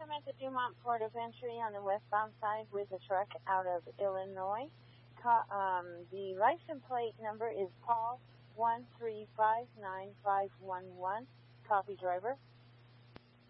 I'm at the Dumont Port of Entry on the westbound side with a truck out of Illinois. The license plate number is Paul 1359511. Copy, driver.